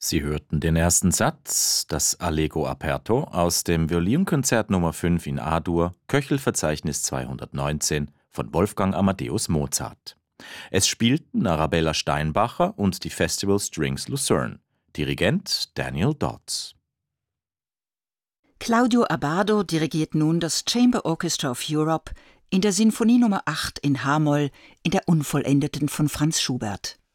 Sie hörten den ersten Satz, das Allegro aperto aus dem Violinkonzert Nummer 5 in A-Dur, Köchelverzeichnis 219 von Wolfgang Amadeus Mozart. Es spielten Arabella Steinbacher und die Festival Strings Lucerne. Dirigent Daniel Dodds. Claudio Abbado dirigiert nun das Chamber Orchestra of Europe in der Sinfonie Nummer 8 in H-Moll in der Unvollendeten von Franz Schubert.